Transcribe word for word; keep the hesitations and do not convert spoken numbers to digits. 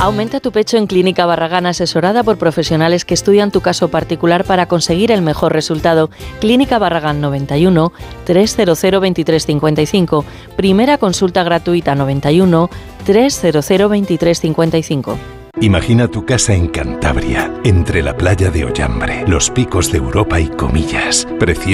Aumenta tu pecho en Clínica Barragán, asesorada por profesionales que estudian tu caso particular para conseguir el mejor resultado. Clínica Barragán noventa y uno, trescientos veintitrés cincuenta y cinco. Primera consulta gratuita noventa y uno, trescientos veintitrés cincuenta y cinco. Imagina tu casa en Cantabria, entre la playa de Ollambre, los picos de Europa y Comillas. Precioso.